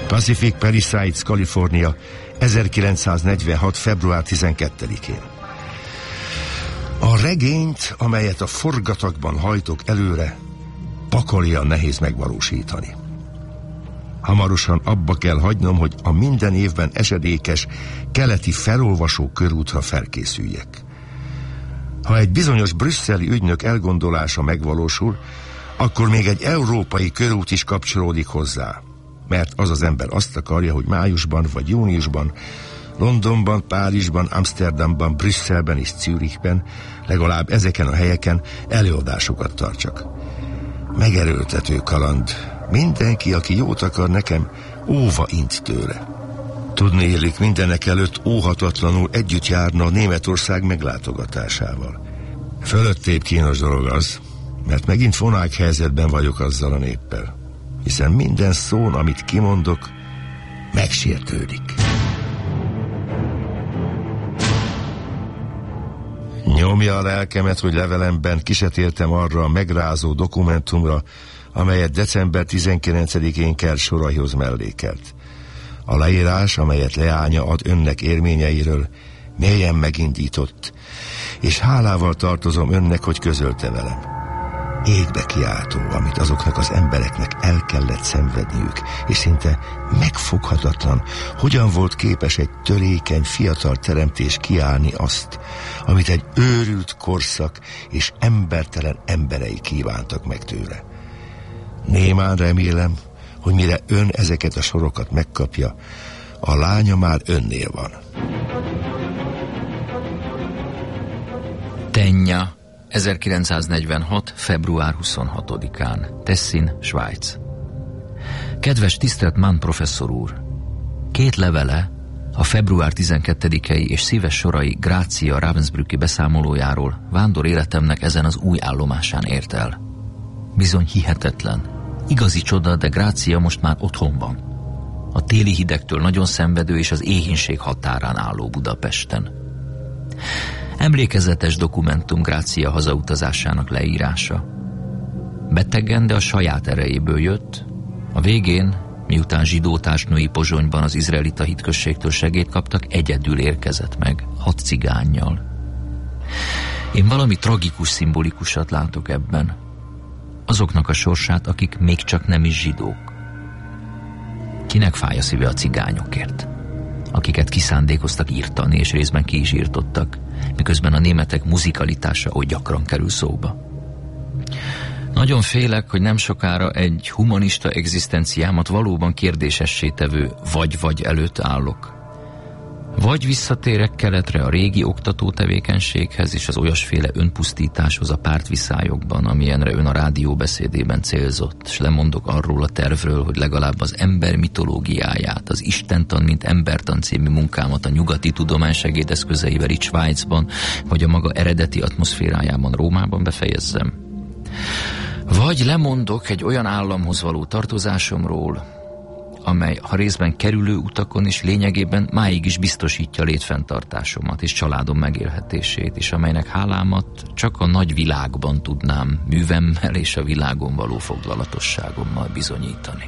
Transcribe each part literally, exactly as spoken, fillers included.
Pacific Palisades, Kalifornia, ezerkilencszáznegyvenhat. február tizenkettedikén. A regényt, amelyet a forgatagban hajtok előre, pakolian nehéz megvalósítani. Hamarosan abba kell hagynom, hogy a minden évben esedékes keleti felolvasó körútra felkészüljek. Ha egy bizonyos brüsszeli ügynök elgondolása megvalósul, akkor még egy európai körút is kapcsolódik hozzá, mert az az ember azt akarja, hogy májusban vagy júniusban Londonban, Párizsban, Amsterdamban, Brüsszelben és Zürichben, legalább ezeken a helyeken előadásokat tartsak. Megerőltető kaland. Mindenki, aki jót akar nekem, óva int tőle. Tudni illik, mindenek előtt óhatatlanul együtt járna a Németország meglátogatásával. Fölöttébb kínos dolog az, mert megint fonák helyzetben vagyok azzal a néppel, hiszen minden szón, amit kimondok, megsértődik. Nyomja a lelkemet, hogy levelemben ki se tértem arra a megrázó dokumentumra, amelyet december tizenkilencedikén Kerr soraihoz mellékelt. A leírás, amelyet leánya ad önnek élményeiről, mélyen megindított, és hálával tartozom önnek, hogy közölte velem. Égbe kiáltó, amit azoknak az embereknek el kellett szenvedniük, és szinte megfoghatatlan, hogyan volt képes egy törékeny, fiatal teremtés kiállni azt, amit egy őrült korszak és embertelen emberei kívántak meg tőle. Némán remélem, hogy mire ön ezeket a sorokat megkapja, a lánya már önnél van. Tenya, ezerkilencszáznegyvenhat. február huszonhatodikán, Tessin, Svájc. Kedves tisztelt Mann professzor úr! Két levele, a február tizenkettedikei és szíves sorai Grácia Ravensbrücki beszámolójáról vándor életemnek ezen az új állomásán ért el. Bizony hihetetlen. Igazi csoda, de Grácia most már otthon van. A téli hidegtől nagyon szenvedő és az éhínség határán álló Budapesten. Emlékezetes dokumentum Grácia hazautazásának leírása. Betegen, de a saját erejéből jött. A végén, miután zsidó társnői Pozsonyban az izraelita hitközségtől segélyt kaptak, egyedül érkezett meg, hat cigánnyal. Én valami tragikus szimbolikusat látok ebben. Azoknak a sorsát, akik még csak nem is zsidók. Kinek fáj a szíve a cigányokért, akiket kiszándékoztak írtani, és részben ki is írtottak, miközben a németek muzikalitása oly gyakran kerül szóba. Nagyon félek, hogy nem sokára egy humanista egzisztenciámat valóban kérdésessé tevő vagy-vagy előtt állok. Vagy visszatérek keletre a régi oktató tevékenységhez és az olyasféle önpusztításhoz a pártviszályokban, amilyenre ön a rádióbeszédében célzott, és lemondok arról a tervről, hogy legalább az ember mitológiáját, az Istentan, mint embertan című munkámat a nyugati tudomány segédeszközeivel itt Svájcban, vagy a maga eredeti atmoszférájában Rómában befejezzem. Vagy lemondok egy olyan államhoz való tartozásomról, amely ha részben kerülő utakon is lényegében máig is biztosítja létfenntartásomat és családom megélhetését, és amelynek hálámat csak a nagy világban tudnám művemmel és a világon való foglalatosságommal bizonyítani.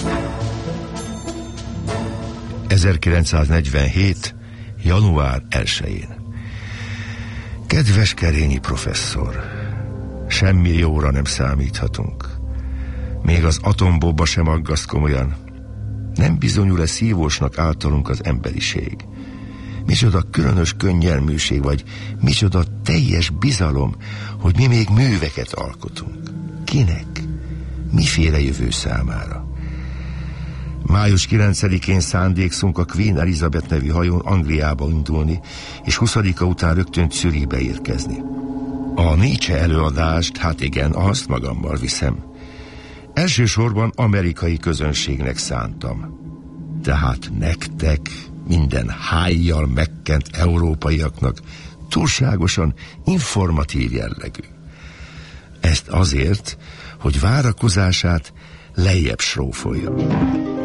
ezerkilencszáznegyvenhét. január elsején. Kedves Kerényi professzor, semmi jóra nem számíthatunk. Még az atombomba sem aggaszt komolyan. Nem bizonyul-e szívósnak általunk az emberiség? Micsoda különös könnyelműség, vagy micsoda teljes bizalom, hogy mi még műveket alkotunk. Kinek? Miféle jövő számára? május kilencedikén szándékszunk a Queen Elizabeth nevű hajón Angliába indulni, és huszadika után rögtön Zürichbe érkezni. A Nietzsche előadást, hát igen, azt magammal viszem. Elsősorban amerikai közönségnek szántam. Tehát nektek, minden hájjal megkent európaiaknak túlságosan informatív jellegű. Ezt azért, hogy várakozását lejjebb srófolja.